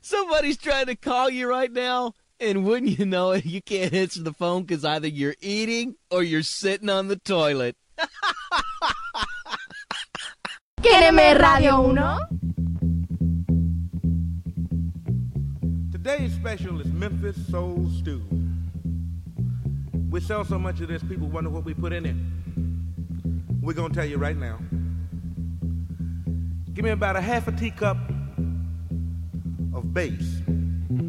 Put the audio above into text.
Somebody's trying to call you right now, and wouldn't you know it, you can't answer the phone because either you're eating or you're sitting on the toilet. ¿Quiereme Radio 1? Today's special is Memphis Soul Stew. We sell so much of this, people wonder what we put in it. We're going to tell you right now. Give me about a half a teacup of bass.